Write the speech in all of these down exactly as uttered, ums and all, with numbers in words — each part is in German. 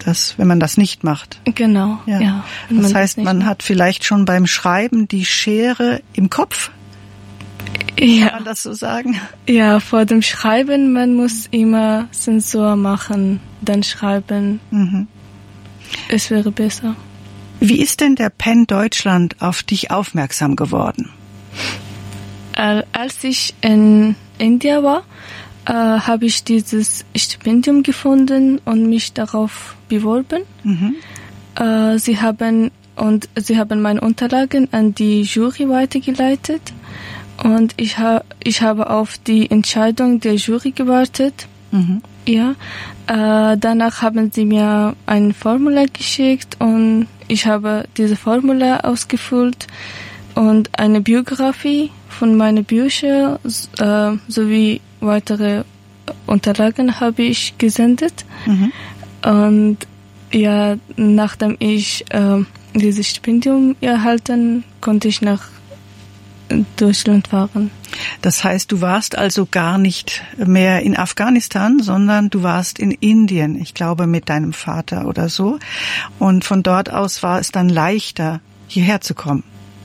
das, wenn man das nicht macht. Genau, ja. ja das heißt, das man macht. Hat vielleicht schon beim Schreiben die Schere im Kopf. Ja. Kann man das so sagen? Ja, vor dem Schreiben, man muss immer Zensur machen, dann schreiben. Mhm. Es wäre besser. Wie ist denn der PEN Deutschland auf dich aufmerksam geworden? Als ich in Indien war, äh, habe ich dieses Stipendium gefunden und mich darauf beworben. Mhm. Äh, sie haben und sie haben meine Unterlagen an die Jury weitergeleitet und ich habe ich habe auf die Entscheidung der Jury gewartet. Mhm. Ja. Äh, danach haben sie mir ein Formular geschickt und ich habe diese Formular ausgefüllt und eine Biografie von meinen Büchern äh, sowie weitere Unterlagen habe ich gesendet. Mhm. Und ja, nachdem ich äh, dieses Stipendium erhalten, konnte ich nach Deutschland fahren. Das heißt, du warst also gar nicht mehr in Afghanistan, sondern du warst in Indien, ich glaube mit deinem Vater oder so. Und von dort aus war es dann leichter, hierher zu kommen.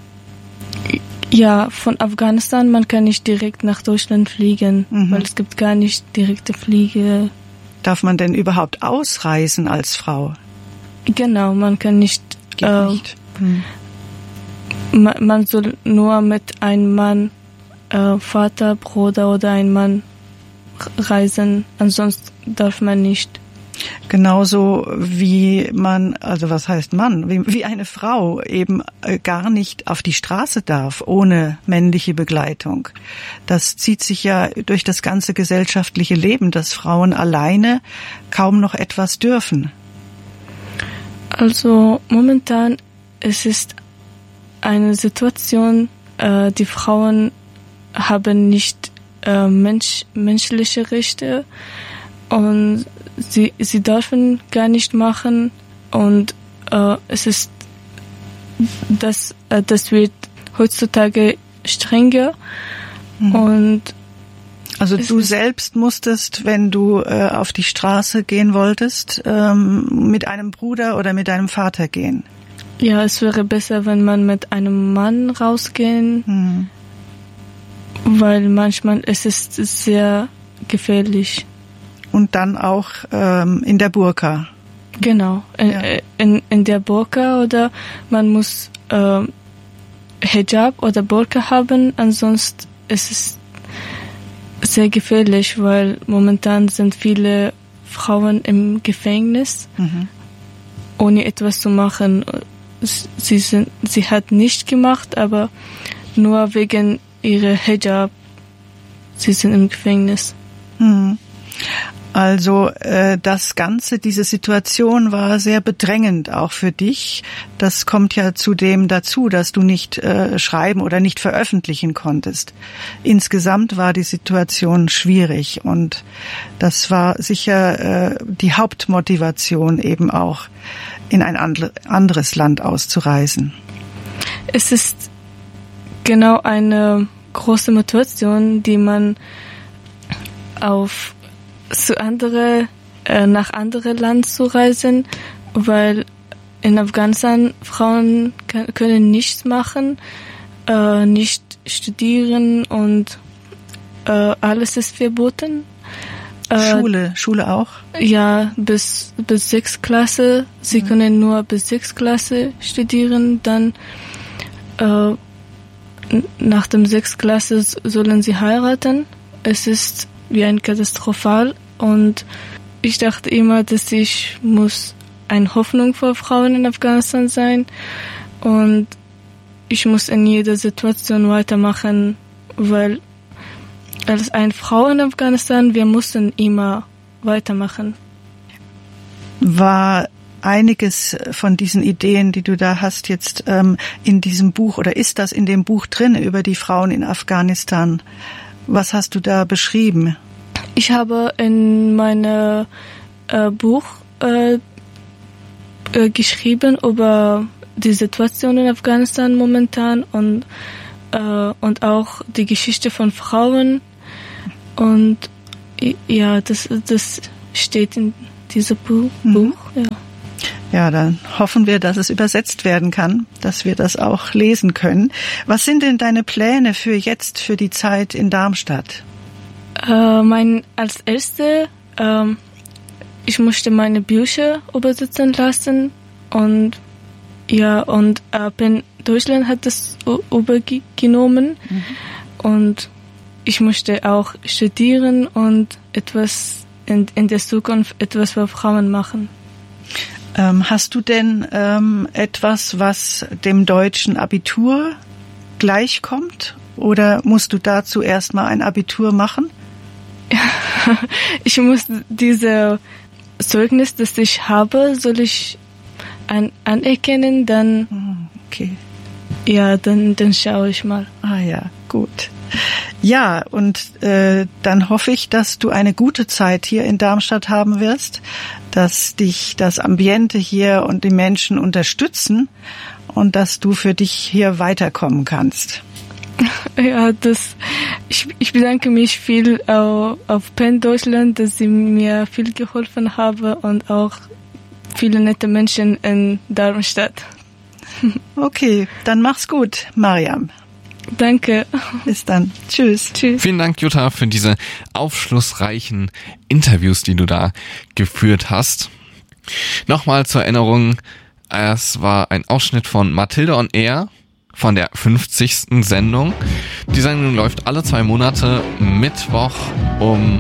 Ja, von Afghanistan, man kann nicht direkt nach Deutschland fliegen, mhm. weil es gibt gar nicht direkte Fliege. Darf man denn überhaupt ausreisen als Frau? Genau, man kann nicht. Geht äh, nicht. Hm. man, man soll nur mit einem Mann, äh, Vater, Bruder oder ein Mann reisen, ansonsten darf man nicht. Genauso wie man, also was heißt Mann, wie, wie eine Frau eben gar nicht auf die Straße darf ohne männliche Begleitung. Das zieht sich ja durch das ganze gesellschaftliche Leben, dass Frauen alleine kaum noch etwas dürfen. Also momentan es ist eine Situation, äh, die Frauen haben nicht äh, Mensch, menschliche Rechte und Sie, sie dürfen gar nicht machen und äh, es ist, das, äh, das wird heutzutage strenger. Mhm. Und also du selbst musstest, wenn du äh, auf die Straße gehen wolltest, ähm, mit einem Bruder oder mit deinem Vater gehen? Ja, es wäre besser, wenn man mit einem Mann rausgehen, mhm. weil manchmal es ist sehr gefährlich. Und dann auch ähm, in der Burka. Genau, in, ja. in, in der Burka oder man muss äh, Hijab oder Burka haben, ansonsten ist es sehr gefährlich, weil momentan sind viele Frauen im Gefängnis, mhm. ohne etwas zu machen. Sie, sind, sie hat nicht gemacht, aber nur wegen ihrer Hijab, sie sind im Gefängnis. Mhm. Also äh, das Ganze, diese Situation war sehr bedrängend auch für dich. Das kommt ja zudem dazu, dass du nicht äh, schreiben oder nicht veröffentlichen konntest. Insgesamt war die Situation schwierig und das war sicher äh, die Hauptmotivation eben auch, in ein andre, anderes Land auszureisen. Es ist genau eine große Motivation, die man auf zu andere, äh, nach andere Land zu reisen, weil in Afghanistan Frauen kann, können nichts machen, äh, nicht studieren und äh, alles ist verboten. Äh, Schule, Schule auch? Ja, bis bis sechs Klasse. Sie mhm. können nur bis sechs Klasse studieren, dann äh, nach dem sechs Klasse sollen sie heiraten. Es ist wie ein Katastrophal und ich dachte immer, dass ich muss eine Hoffnung für Frauen in Afghanistan sein und ich muss in jeder Situation weitermachen, weil als eine Frau in Afghanistan, wir mussten immer weitermachen. War einiges von diesen Ideen, die du da hast, jetzt ähm, in diesem Buch oder ist das in dem Buch drin über die Frauen in Afghanistan? Was hast du da beschrieben? Ich habe in meinem äh, Buch äh, äh, geschrieben über die Situation in Afghanistan momentan und, äh, und auch die Geschichte von Frauen. Und ja, das, das steht in diesem Buch. Mhm. Buch ja. Ja, dann hoffen wir, dass es übersetzt werden kann, dass wir das auch lesen können. Was sind denn deine Pläne für jetzt, für die Zeit in Darmstadt? Äh, mein, als Erste, ähm, ich musste meine Bücher übersetzen lassen und ja, und ab in Deutschland hat das übergenommen mhm. und ich musste auch studieren und etwas in, in der Zukunft etwas für Frauen machen. Ähm, hast du denn ähm, etwas, was dem deutschen Abitur gleichkommt? Oder musst du dazu erstmal ein Abitur machen? Ich muss diese Zeugnis, das ich habe, soll ich an, anerkennen, dann okay. Ja, dann, dann schaue ich mal. Ah ja, gut. Ja, und äh, dann hoffe ich, dass du eine gute Zeit hier in Darmstadt haben wirst, dass dich das Ambiente hier und die Menschen unterstützen und dass du für dich hier weiterkommen kannst. Ja, das, ich, ich bedanke mich viel auf, auf Penn Deutschland, dass sie mir viel geholfen haben und auch viele nette Menschen in Darmstadt. Okay, dann mach's gut, Mariam. Danke. Bis dann. Tschüss. Tschüss. Vielen Dank, Jutta, für diese aufschlussreichen Interviews, die du da geführt hast. Nochmal zur Erinnerung, es war ein Ausschnitt von Mathilde on Air von der fünfzigsten Sendung. Die Sendung läuft alle zwei Monate Mittwoch um